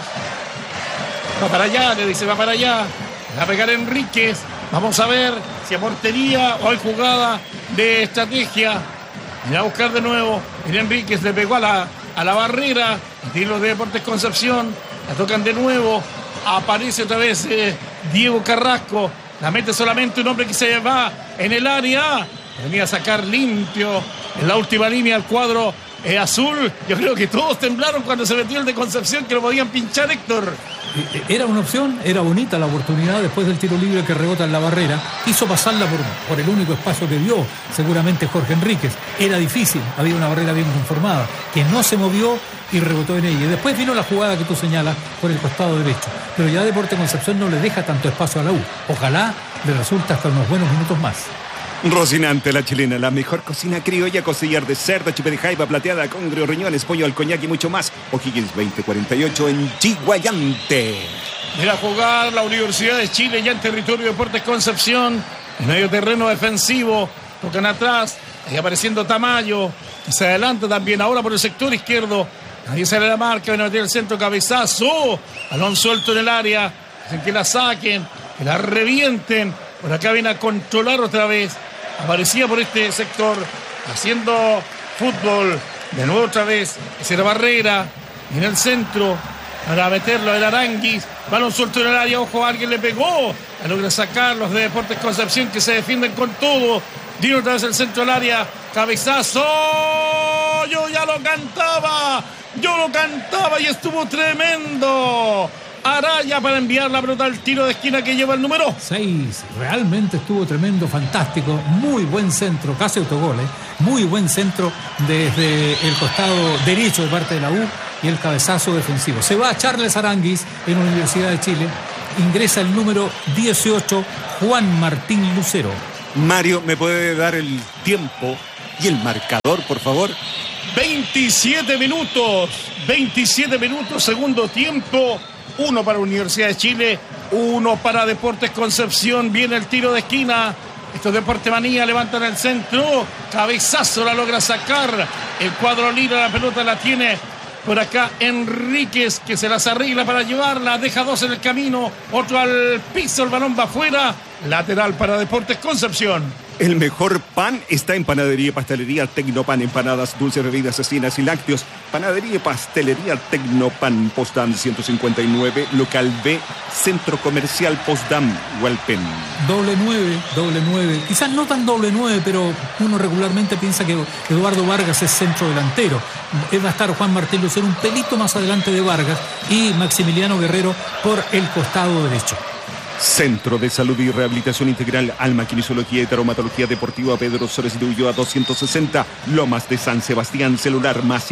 Va para allá, le dice, va para allá. Va a pegar Enríquez. Vamos a ver si a portería o hay jugada de estrategia. Mira a buscar de nuevo. Mira Enríquez, le pegó a la barrera. Tiene los de Deportes Concepción. La tocan de nuevo. Aparece otra vez Diego Carrasco. La mete solamente un hombre que se va en el área. Venía a sacar limpio en la última línea el cuadro azul. Yo creo que todos temblaron cuando se metió el de Concepción, que lo podían pinchar, Héctor. Era una opción, era bonita la oportunidad después del tiro libre que rebota en la barrera. Quiso pasarla por el único espacio que vio, seguramente Jorge Enríquez. Era difícil, había una barrera bien conformada, que no se movió y rebotó en ella. Y después vino la jugada que tú señalas por el costado derecho. Pero ya Deportes Concepción no le deja tanto espacio a la U. Ojalá le resulte hasta unos buenos minutos más. Rocinante, la chilena, la mejor cocina criolla, costillar de cerdo, chupe de jaiba, plateada, congrio, riñones, pollo al coñac y mucho más. O'Higgins 2048 en Chiguayante. Mira a jugar la Universidad de Chile ya en territorio de Deportes Concepción. En medio terreno defensivo, tocan atrás, ahí apareciendo Tamayo, que se adelanta también ahora por el sector izquierdo. Ahí sale la marca, viene a meter el centro, cabezazo, balón suelto en el área, hacen que la saquen, que la revienten. Por acá viene a controlar otra vez. Aparecía por este sector, haciendo fútbol. De nuevo otra vez, Cera Barrera, en el centro, para meterlo el Aranguis. Balón suelto en el área, ojo, alguien le pegó. Logra sacar los de Deportes Concepción, que se defienden con todo. Dino otra vez el centro del área, cabezazo. Yo lo cantaba y estuvo tremendo. Araya para enviar la pelota al tiro de esquina que lleva el número 6. Realmente estuvo tremendo, fantástico. Muy buen centro, casi autogol, Muy buen centro desde el costado derecho de parte de la U y el cabezazo defensivo. Se va Charles Aranguis en la Universidad de Chile. Ingresa el número 18, Juan Martín Lucero. Mario, ¿me puede dar el tiempo y el marcador, por favor? 27 minutos, segundo tiempo. 1 para Universidad de Chile, 1 para Deportes Concepción. Viene el tiro de esquina. Esto es Deporte Manía, levantan el centro. Cabezazo la logra sacar el cuadro Lila. La pelota la tiene por acá Enríquez, que se las arregla para llevarla. Deja 2 en el camino, otro al piso, el balón va afuera. Lateral para Deportes Concepción. El mejor pan está en Panadería y Pastelería Tecnopan. Empanadas, dulces, bebidas, cecinas y lácteos. Panadería y Pastelería Tecnopan. Postdam 159, local B, Centro Comercial Postdam, Hualpén. Doble 9. Quizás no tan doble 9, pero uno regularmente piensa que Eduardo Vargas es centro delantero. Va a estar Juan Martín Lucero un pelito más adelante de Vargas y Maximiliano Guerrero por el costado derecho. Centro de Salud y Rehabilitación Integral, Alma, Kinesiología y Traumatología Deportiva, Pedro Sores de Ulloa 260, Lomas de San Sebastián, celular más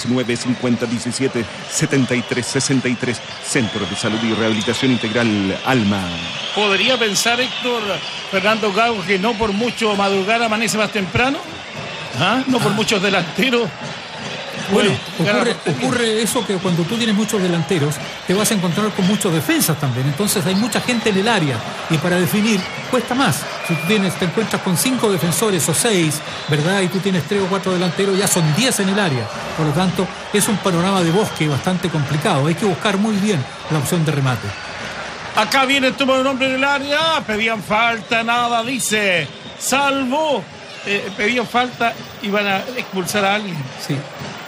569-5017-7363, Centro de Salud y Rehabilitación Integral, Alma. ¿Podría pensar, Héctor, Fernando Gago, que no por mucho madrugar amanece más temprano? No por muchos delanteros. Bueno, ocurre eso, que cuando tú tienes muchos delanteros te vas a encontrar con muchos defensas también. Entonces hay mucha gente en el área y para definir cuesta más. Si tú te encuentras con 5 defensores o 6, ¿verdad? Y tú tienes 3 o 4 delanteros, ya son 10 en el área. Por lo tanto, es un panorama de bosque bastante complicado. Hay que buscar muy bien la opción de remate. Acá viene el toma de un hombre en el área. Pedían falta, nada, dice. Salvo, pedían falta y van a expulsar a alguien. Sí.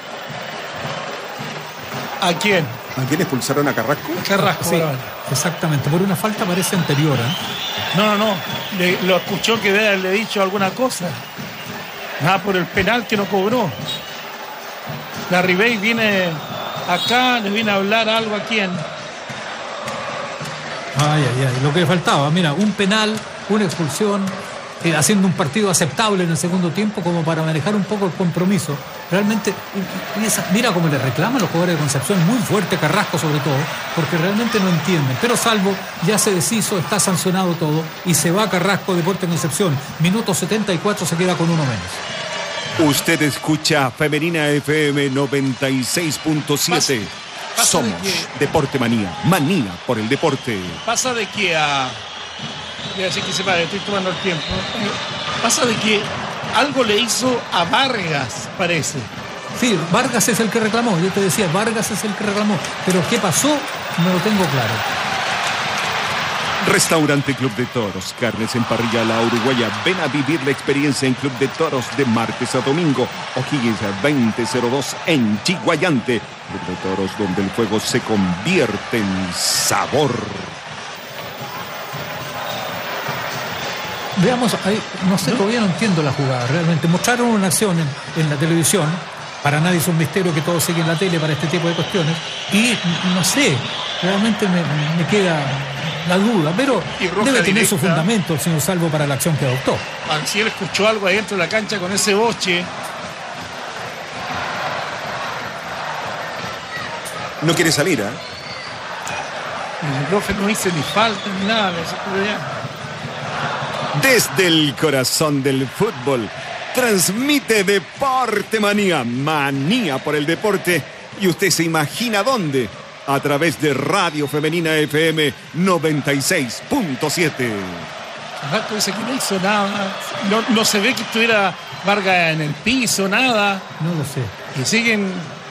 ¿A quién? ¿A quién expulsaron? ¿A Carrasco? Carrasco, sí, exactamente. Por una falta parece anterior, No. Lo escuchó que le he dicho alguna cosa. por el penal que no cobró. La Ribey viene acá, le viene a hablar algo a quién. Ay, lo que le faltaba, mira, un penal, una expulsión, haciendo un partido aceptable en el segundo tiempo como para manejar un poco el compromiso. Realmente, mira cómo le reclaman los jugadores de Concepción, muy fuerte, Carrasco sobre todo, porque realmente no entienden. Pero Salvo ya se deshizo, está sancionado todo y se va Carrasco, Deportes Concepción. Minuto 74, se queda con uno menos. Usted escucha Femenina FM 96.7. Somos Deporte Manía, manía por el deporte. Pasa de que voy a decir que se pare, estoy tomando el tiempo. Pasa de que algo le hizo a Vargas, parece. Sí, Vargas es el que reclamó, yo te decía, Vargas es el que reclamó. Pero ¿qué pasó? No lo tengo claro. Restaurante Club de Toros, carnes en parrilla a la uruguaya. Ven a vivir la experiencia en Club de Toros de martes a domingo. O'Higgins 2002 en Chiguayante. Club de Toros, donde el fuego se convierte en sabor. Veamos, ahí, no sé, todavía no entiendo la jugada, realmente. Mostraron una acción en la televisión. Para nadie es un misterio que todos siguen la tele para este tipo de cuestiones. Y no sé, realmente me queda la duda, pero debe tener su fundamento el señor Salvo para la acción que adoptó. Si él escuchó algo ahí dentro de la cancha con ese boche. No quiere salir, El profe no hizo ni falta ni nada. Desde el corazón del fútbol, transmite Deporte Manía, manía por el deporte. Y usted se imagina dónde. A través de Radio Femenina FM 96.7. Rato dice que no hizo nada. No se ve que estuviera Vargas en el piso, nada. No lo sé. Y siguen.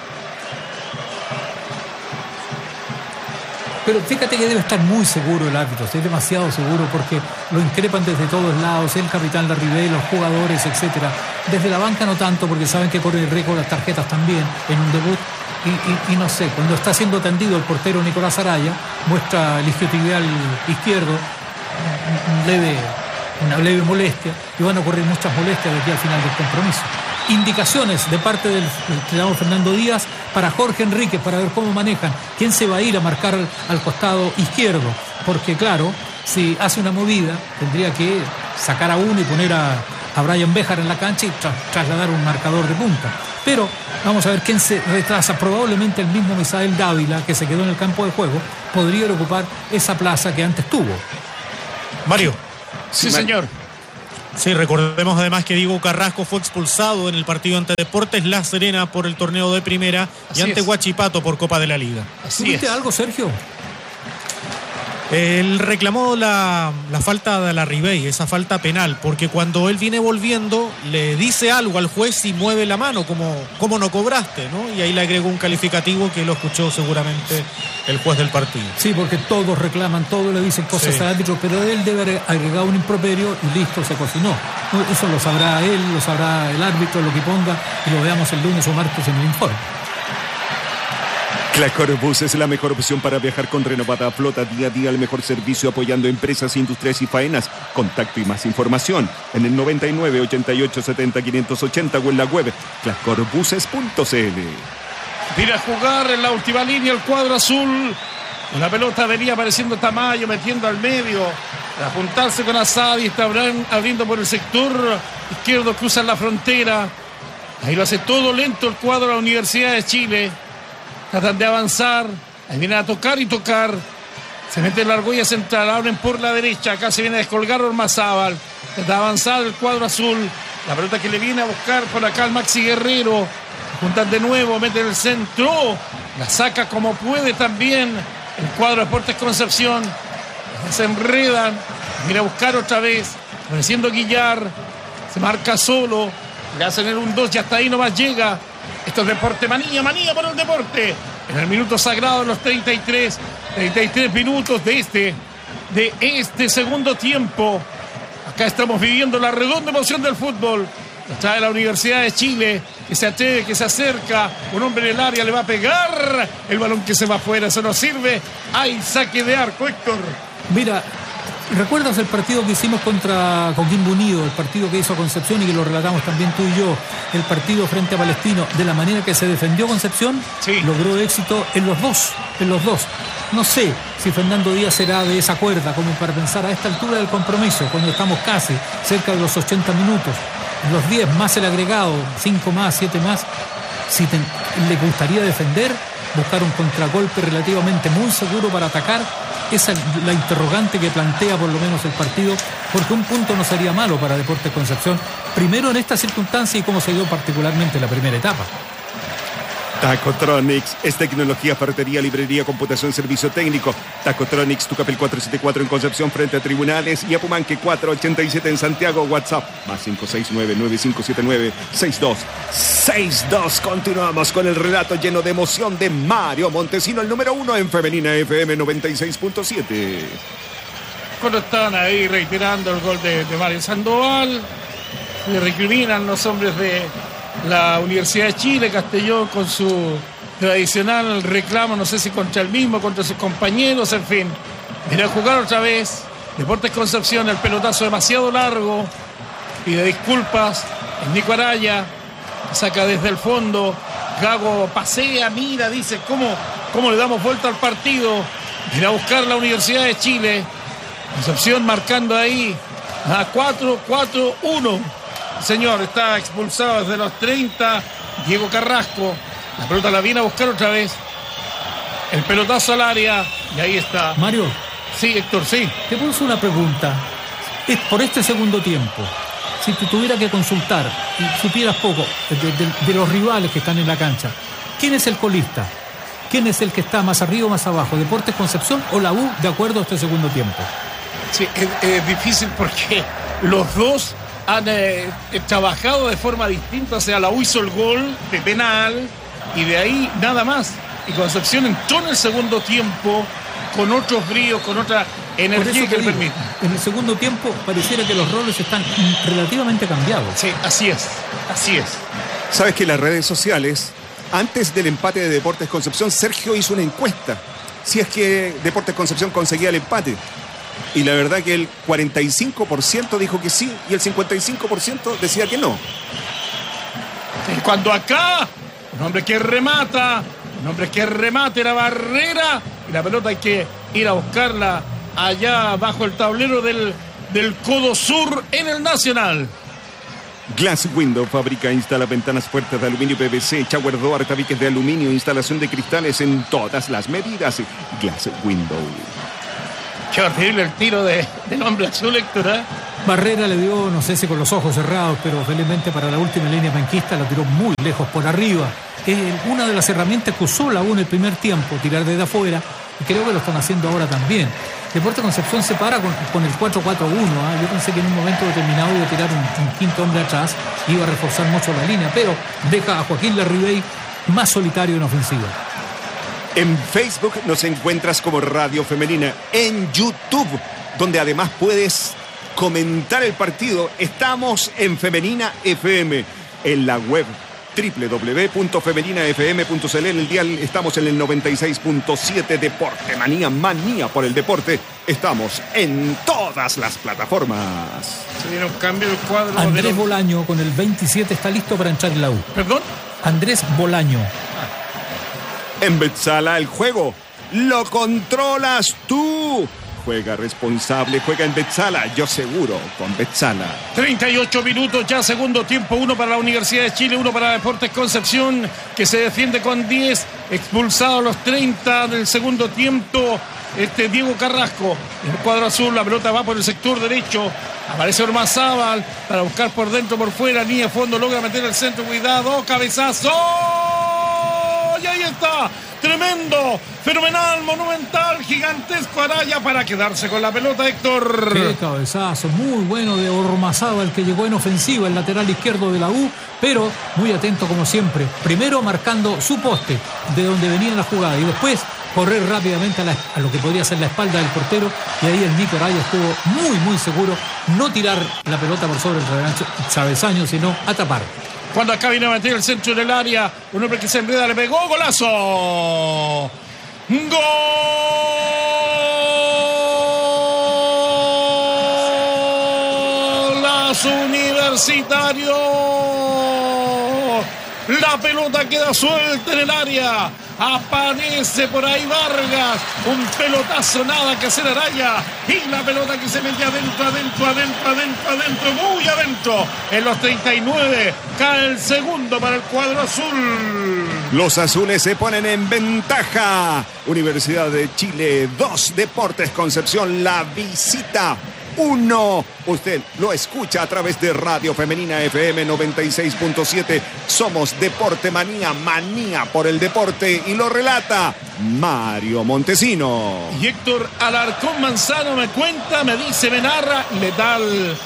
Pero fíjate que debe estar muy seguro el árbitro, es demasiado seguro porque lo increpan desde todos lados, el capitán Larribey, los jugadores, etcétera. Desde la banca no tanto porque saben que corre el riesgo las tarjetas también en un debut. Y no sé, cuando está siendo atendido el portero Nicolás Araya, muestra el isquiotibial izquierdo, una leve molestia, y van a ocurrir muchas molestias de aquí al final del compromiso. Indicaciones de parte del entrenador Fernando Díaz para Jorge Enríquez, para ver cómo manejan, quién se va a ir a marcar al costado izquierdo, porque claro, si hace una movida, tendría que sacar a uno y poner a Brian Béjar en la cancha y trasladar un marcador de punta. Pero vamos a ver quién se retrasa. Probablemente el mismo Misael Dávila, que se quedó en el campo de juego, podría ocupar esa plaza que antes tuvo. Mario. Sí, señor. Sí, recordemos además que Diego Carrasco fue expulsado en el partido ante Deportes La Serena por el torneo de primera y ante Huachipato por Copa de la Liga. ¿Tuviste algo, Sergio? Él reclamó la falta de Larribey, esa falta penal, porque cuando él viene volviendo le dice algo al juez y mueve la mano, como no cobraste, ¿no? Y ahí le agregó un calificativo que lo escuchó seguramente el juez del partido. Sí, porque todos reclaman, todos le dicen cosas al árbitro, pero él debe haber agregado un improperio y listo, se cocinó. Eso lo sabrá él, lo sabrá el árbitro, lo que ponga, y lo veamos el lunes o martes en el informe. Clacor Bus es la mejor opción para viajar con renovada flota, día a día el mejor servicio apoyando empresas, industrias y faenas. Contacto y más información en el 99 88 70 580 o en la web clacorbuses.cl. Viene a jugar en la última línea el cuadro azul. La pelota venía apareciendo Tamayo, metiendo al medio. Para apuntarse con Asadi, está abriendo por el sector izquierdo, cruzan la frontera. Ahí lo hace todo lento el cuadro de la Universidad de Chile. Tratan de avanzar, ahí vienen a tocar y tocar. Se mete en la argolla central, abren por la derecha. Acá se viene a descolgar Ormazábal. Trata de avanzar el cuadro azul. La pelota que le viene a buscar por acá el Maxi Guerrero. Juntan de nuevo, mete en el centro. La saca como puede también el cuadro de Deportes Concepción. Se enredan, viene a buscar otra vez. Apareciendo Guillar. Se marca solo. Le hacen el 1-2 y hasta ahí nomás llega. Esto es Deporte Manía, manía por el deporte. En el minuto sagrado, en los 33 minutos de este segundo tiempo. Acá estamos viviendo la redonda emoción del fútbol. Nos trae la Universidad de Chile, que se atreve, que se acerca. Un hombre en el área le va a pegar. El balón que se va afuera, eso no sirve. Hay saque de arco, Héctor. Mira, ¿Recuerdas el partido que hicimos contra Coquimbo Unido? El partido que hizo Concepción y que lo relatamos también tú y yo. El partido frente a Palestino. De la manera que se defendió Concepción, sí, logró éxito en los dos. No sé si Fernando Díaz será de esa cuerda como para pensar a esta altura del compromiso, cuando estamos casi cerca de los 80 minutos. Los 10 más el agregado, 5 más, 7 más. Si le gustaría defender, buscar un contragolpe relativamente muy seguro para atacar. Esa es la interrogante que plantea por lo menos el partido, porque un punto no sería malo para Deportes Concepción, primero en esta circunstancia y como se dio particularmente en la primera etapa. Tacotronics es tecnología, ferretería, librería, computación, servicio técnico. Tacotronics, Tucapel 474 en Concepción frente a Tribunales y Apumanque 487 en Santiago. WhatsApp más 569-9579-6262. Continuamos con el relato lleno de emoción de Mario Montesino, el número 1 en Femenina FM 96.7. Cuando estaban ahí reiterando el gol de Mario Sandoval, le recriminan los hombres de la Universidad de Chile, Castellón, con su tradicional reclamo, no sé si contra el mismo, contra sus compañeros, en fin. Viene a jugar otra vez Deportes Concepción, el pelotazo demasiado largo, pide disculpas, es Nico Araya, saca desde el fondo, Gago pasea, mira, dice cómo le damos vuelta al partido. Viene a buscar la Universidad de Chile, Concepción marcando ahí a 4-4-1. Señor, está expulsado desde los 30 Diego Carrasco. La pelota la viene a buscar otra vez. El pelotazo al área. Y ahí está. Mario. Sí, Héctor, sí. Te puse una pregunta. Por este segundo tiempo, si tú tuvieras que consultar y supieras poco de los rivales que están en la cancha, ¿quién es el colista? ¿Quién es el que está más arriba o más abajo? ¿Deportes Concepción o la U de acuerdo a este segundo tiempo? Sí, es difícil porque los dos han trabajado de forma distinta. O sea, la U hizo el gol de penal y de ahí nada más. Y Concepción entró en el segundo tiempo con otros bríos, con otra energía que le permite. En el segundo tiempo pareciera que los roles están relativamente cambiados. Sí, así es. Sabes que en las redes sociales, antes del empate de Deportes Concepción, Sergio hizo una encuesta si es que Deportes Concepción conseguía el empate. Y la verdad que el 45% dijo que sí y el 55% decía que no. Y cuando acá, un hombre que remata la barrera y la pelota hay que ir a buscarla allá bajo el tablero del codo sur en el Nacional. Glass Window fabrica e instala ventanas, puertas de aluminio, PVC, shower door, tabiques de aluminio, instalación de cristales en todas las medidas. Glass Window. Qué horrible el tiro del hombre azul, Héctor, ¿eh? Barrera le dio, no sé si con los ojos cerrados, pero felizmente para la última línea penquista la tiró muy lejos por arriba. Es una de las herramientas que usó la U en el primer tiempo, tirar desde afuera, y creo que lo están haciendo ahora también. Deportes Concepción se para con el 4-4-1. Yo pensé que en un momento determinado iba a tirar un quinto hombre atrás, iba a reforzar mucho la línea, pero deja a Joaquín Larribey más solitario en ofensiva. En Facebook nos encuentras como Radio Femenina. En YouTube, donde además puedes comentar el partido, estamos en Femenina FM. En la web www.femeninafm.cl. En el dial estamos en el 96.7. Deporte manía por el deporte. Estamos en todas las plataformas. Se viene un cambio del cuadro. Andrés Bolaño con el 27 está listo para entrar en la U. ¿Perdón? Andrés Bolaño. En Betzala el juego lo controlas tú. Juega responsable, juega en Betzala, yo seguro con Betzala. 38 minutos ya, segundo tiempo, 1 para la Universidad de Chile, 1 para Deportes Concepción, que se defiende con 10, expulsado a los 30 del segundo tiempo, Diego Carrasco. En el cuadro azul, la pelota va por el sector derecho, aparece Ormazábal para buscar por dentro, por fuera, línea de fondo, logra meter el centro, cuidado, cabezazo. Y ahí está, tremendo, fenomenal, monumental, gigantesco Araya para quedarse con la pelota, Héctor. Qué cabezazo, muy bueno de Ormazábal, que llegó en ofensiva, el lateral izquierdo de la U, pero muy atento como siempre. Primero marcando su poste, de donde venía la jugada, y después correr rápidamente a lo que podría ser la espalda del portero, y ahí el Nico Araya estuvo muy seguro, no tirar la pelota por sobre el travesaño, sino a tapar. Cuando acá viene a meter el centro del área, un hombre que se enreda, le pegó, golazo. ¡Gol Cuadros Universitario. La pelota queda suelta en el área. Aparece por ahí Vargas. Un pelotazo, nada que hacer Araya. Y la pelota que se mete adentro, muy adentro. En los 39 cae el segundo para el cuadro azul. Los azules se ponen en ventaja. Universidad de Chile 2, Deportes Concepción, la visita 1. Usted lo escucha a través de Radio Femenina FM 96.7. Somos Deporte Manía, manía por el deporte, y lo relata Mario Montesino. Y Héctor Alarcón Manzano me cuenta, me dice, me narra, letal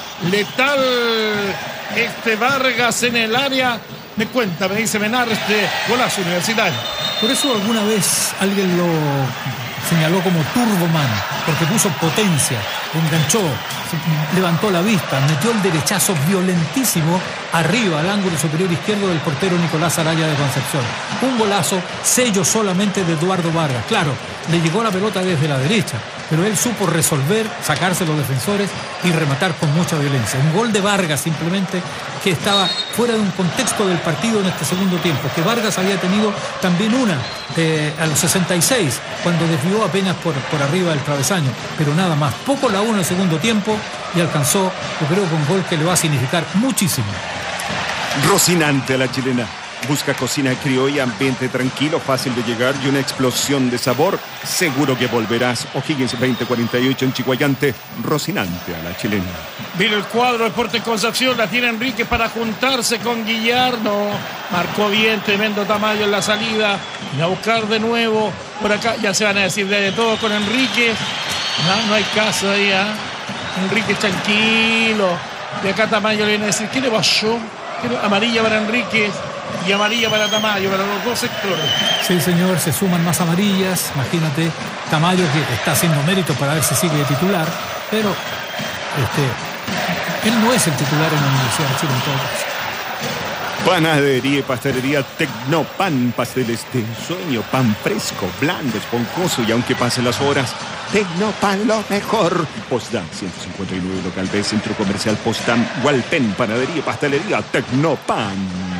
Vargas en el área. Me cuenta, me dice, me narra este golazo universitario. Por eso alguna vez alguien lo señaló como Turboman, porque puso potencia, enganchó, levantó la vista, metió el derechazo violentísimo arriba al ángulo superior izquierdo del portero Nicolás Araya de Concepción. Un golazo, sello solamente de Eduardo Vargas. Claro, le llegó la pelota desde la derecha, pero él supo resolver, sacarse los defensores y rematar con mucha violencia. Un gol de Vargas simplemente, que estaba fuera de un contexto del partido en este segundo tiempo, que Vargas había tenido también una a los 66, cuando desvió apenas por arriba del travesaño, pero nada más. Poco la uno en el segundo tiempo y alcanzó, yo creo, con un gol que le va a significar muchísimo. Rocinante a la chilena. Busca cocina criolla, ambiente tranquilo, fácil de llegar y una explosión de sabor. Seguro que volverás. O'Higgins 2048 en Chihuayante. Rocinante a la chilena. Viene el cuadro Deportes Concepción. La tiene Enrique para juntarse con Guillardo. Marcó bien, tremendo Tamayo en la salida. Y a buscar de nuevo. Por acá ya se van a decir de todo con Enrique. No hay caso ahí, ¿eh? Enrique tranquilo. De acá Tamayo le viene a decir, ¿qué le pasó? Amarilla para Enrique y amarilla para Tamayo, para los dos sectores. Sí, señor, se suman más amarillas. Imagínate, Tamayo, que está haciendo mérito para ver si sigue de titular, pero él no es el titular en la Universidad de Chile en todo caso. Panadería y pastelería Tecnopan, pasteles de ensueño, pan fresco, blando, esponjoso, y aunque pasen las horas, Tecnopan lo mejor. Postdam 159, local B, Centro Comercial Postdam, Hualpén, panadería y pastelería Tecnopan.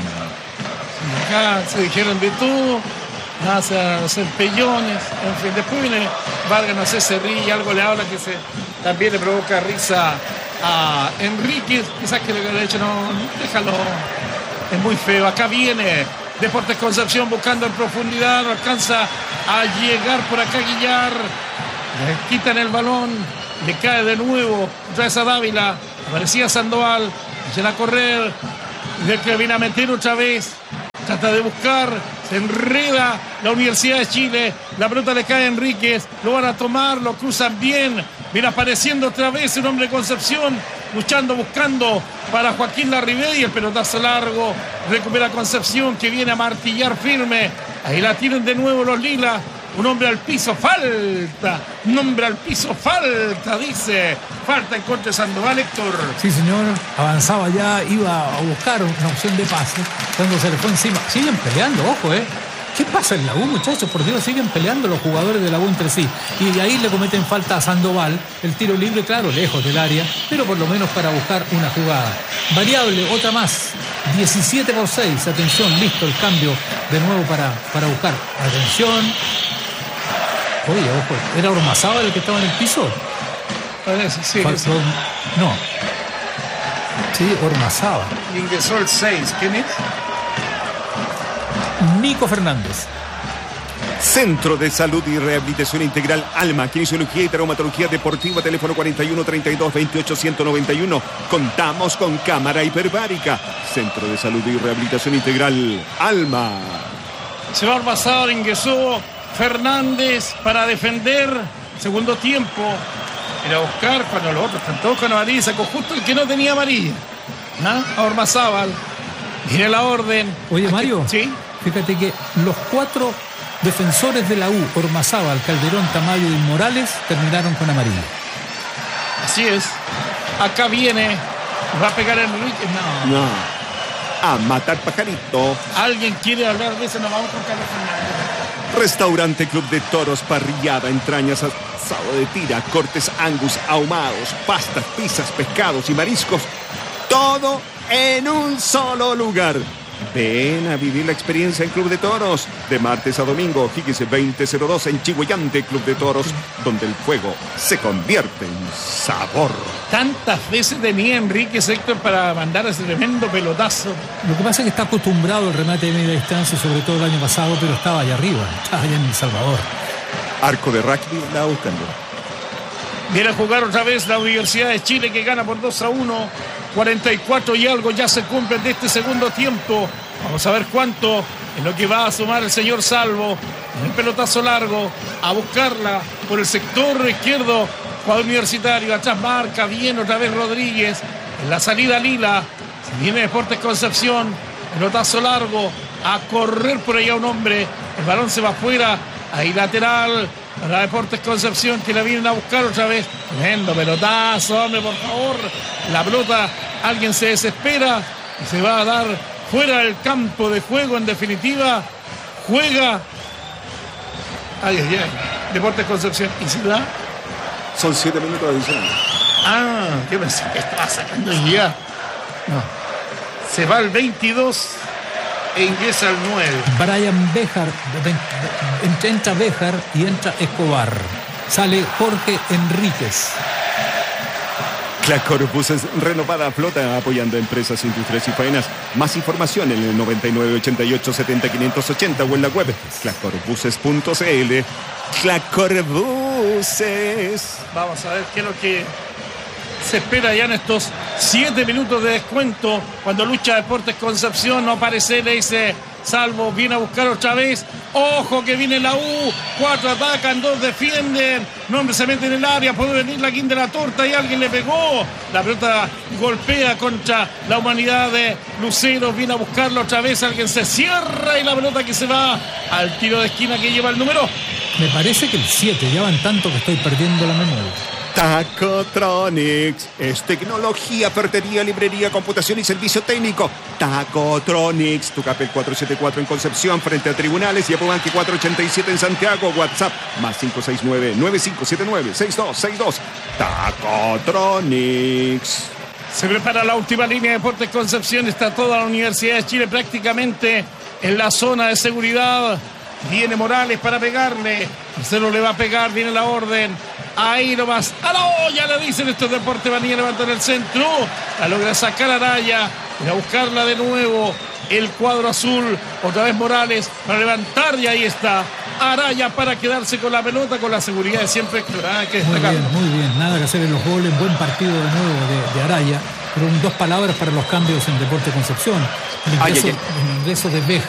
Acá se dijeron de todo, hace empellones, en fin, después viene Vargas, no sé, se ríe, algo le habla que también le provoca risa a Enrique, quizás que le hubiera dicho, no, déjalo. Es muy feo. Acá viene Deportes Concepción buscando en profundidad. No alcanza a llegar por acá Guillar. Le quitan el balón. Le cae de nuevo. Otra vez a Dávila. Aparecía Sandoval. Echan a correr. De que viene a meter otra vez. Trata de buscar. Se enreda la Universidad de Chile. La pelota le cae a Enríquez. Lo van a tomar. Lo cruzan bien. Viene apareciendo otra vez un hombre de Concepción. Luchando, buscando para Joaquín Larribey. El pelotazo largo. Recupera Concepción, que viene a martillar firme. Ahí la tienen de nuevo los lilas. Un hombre al piso, falta. Un hombre al piso, falta, dice. Falta en contra de Sandoval, Héctor. Sí, señor. Avanzaba ya, iba a buscar una opción de pase. Cuando se le fue encima. Siguen peleando, ojo, ¿Qué pasa en la U, muchachos? Por Dios, siguen peleando los jugadores de la U entre sí. Y de ahí le cometen falta a Sandoval. El tiro libre, claro, lejos del área, pero por lo menos para buscar una jugada. Variable, otra más. 17-6. Atención, listo el cambio de nuevo para buscar. Atención. Oye, ojo, ¿era Ormazábal el que estaba en el piso? Parece, sí. No. Sí, Ormazábal. Ingresó el 6. ¿Quién es? Nico Fernández. Centro de Salud y Rehabilitación Integral Alma, Kinesiología y Traumatología Deportiva, teléfono 41 32 28 191. Contamos con cámara hiperbárica. Centro de Salud y Rehabilitación Integral Alma. Se va Ormazábal, ingresó Fernández para defender. Segundo tiempo. Era a buscar cuando los otros están todos con amarilla. Sacó justo el que no tenía amarilla. A Ormazábal. Viene la orden. Oye, Mario. Sí. Fíjate que los 4 defensores de la U, Ormazábal, Calderón, Tamayo y Morales, terminaron con amarilla. Así es. Acá viene. Va a pegar Enrique. No. A matar pajarito. ¿Alguien quiere hablar de eso? Nos vamos con Carlos Fernández. Restaurante Club de Toros, parrillada, entrañas, asado de tira, cortes Angus, ahumados, pastas, pizzas, pescados y mariscos. Todo en un solo lugar. Ven a vivir la experiencia en Club de Toros. De martes a domingo, Higgins 2002 en Chihuayante, Club de Toros, donde el fuego se convierte en sabor. Tantas veces tenía Enrique Héctor para mandar ese tremendo pelotazo. Lo que pasa es que está acostumbrado al remate de media distancia, sobre todo el año pasado, pero estaba allá arriba, estaba allá en El Salvador. Arco de rugby, la buscando. Viene a jugar otra vez la Universidad de Chile, que gana por 2-1. 44 y algo ya se cumplen de este segundo tiempo. Vamos a ver cuánto es lo que va a sumar el señor Salvo. En el pelotazo largo, a buscarla por el sector izquierdo. Cuadro Universitario, atrás marca bien otra vez Rodríguez. En la salida Lila, viene Deportes Concepción. Pelotazo largo, a correr por allá un hombre. El balón se va afuera. Ahí lateral para Deportes Concepción, que la vienen a buscar otra vez. Tremendo pelotazo, hombre, por favor. La pelota, alguien se desespera y se va a dar fuera del campo de juego. En definitiva, juega. Ay. Deportes Concepción. ¿Y si da? Son 7 minutos adicionales. Yo pensé que estaba sacando ya. No. Se va al 22 e ingresa al 9. Brian Béjar, entra Béjar y entra Escobar. Sale Jorge Enríquez. Clacor Buses, renovada flota apoyando empresas, industrias y faenas. Más información en el 99 88 70 580 o en la web clacorbuses.cl. Clacor Buses. Vamos a ver qué es lo que se espera ya en estos 7 minutos de descuento. Cuando lucha Deportes Concepción, no aparece, le dice Salvo, viene a buscar otra vez. Ojo que viene la U, 4 atacan, 2 defienden. Nombre se mete en el área, puede venir la quinta de la torta y alguien le pegó. La pelota golpea contra la humanidad de Lucero, viene a buscarlo otra vez, alguien se cierra y la pelota que se va al tiro de esquina que lleva el número. Me parece que el 7, ya van tanto que estoy perdiendo la memoria. Tacotronics es tecnología, ferretería, librería, computación y servicio técnico. Tacotronics, Tucapel 474 en Concepción, frente a tribunales, y Apobanque 487 en Santiago. WhatsApp más 569-9579-6262. Tacotronics. Se prepara la última línea de Deportes Concepción. Está toda la Universidad de Chile prácticamente en la zona de seguridad. Viene Morales para pegarle. Marcelo le va a pegar, viene la orden. Ahí nomás, a la olla le dicen estos Deportes. Vanilla levanta en el centro, la logra sacar Araya, y a buscarla de nuevo el cuadro azul, otra vez Morales para levantar, y ahí está Araya para quedarse con la pelota, con la seguridad de siempre. Que destacar. Muy bien, nada que hacer en los goles, buen partido de nuevo de Araya, pero 2 palabras para los cambios en Deportes Concepción. El ingreso de Béjar